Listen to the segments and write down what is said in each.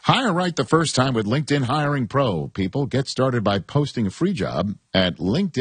Hire right the first time with LinkedIn Hiring Pro. People, get started by posting a free job at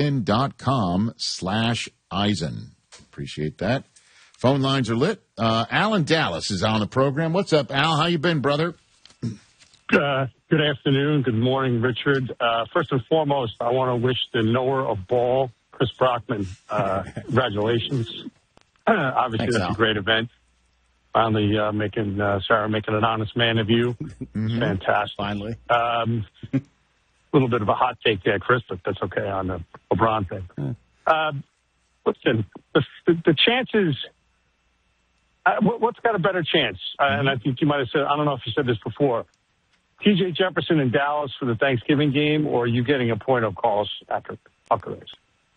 linkedin.com/Eisen. Appreciate that. Phone lines are lit. Al in Dallas is on the program. What's up, Al? How you been, brother? Good afternoon. Good morning, Richard. First and foremost, I want to wish the knower of ball, Chris Brockman, congratulations. Obviously, Thanks, that's Al. a great event. Finally making Sarah making an honest man of you. Mm-hmm. Fantastic. Finally. A little bit of a hot take there, Chris, but that's okay on the LeBron thing. Listen, the chances, what's got a better chance? And I think you might have said, I don't know if you said this before, T.J. Jefferson in Dallas for the Thanksgiving game, or are you getting a point of calls after Buccaneers?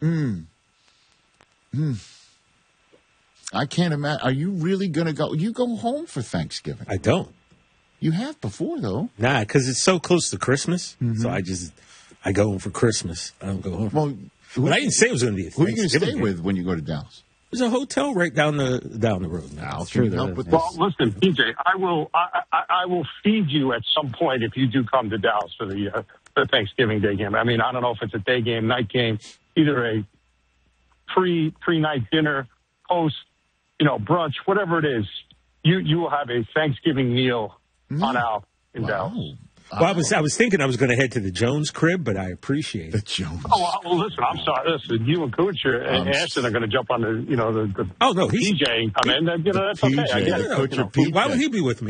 I can't imagine. Are you really going to go? You go home for Thanksgiving. I don't. You have before, though. Nah, because it's so close to Christmas. So I go home for Christmas. I don't go home. Well, But I didn't say it was going to be a who are you going to Thanksgiving stay game. with when you go to Dallas? There's a hotel right down the road. Al, Sure can you there help is. with this? Well, listen, PJ, I will feed you at some point if you do come to Dallas for the Thanksgiving Day game. I mean, I don't know if it's a day game, night game, either a pre-night dinner, post, brunch, whatever it is. You will have a Thanksgiving meal on Al in Dallas. Well, I was thinking I was going to head to the Jones crib, but I appreciate The it. Jones. Oh, well, listen, I'm sorry. Listen, you and Kuchar and Ashton are going to jump on the Oh, no, he's DJ and come in. That's okay. I PJ, get it. Kutcher, Why PJ. would he be with me?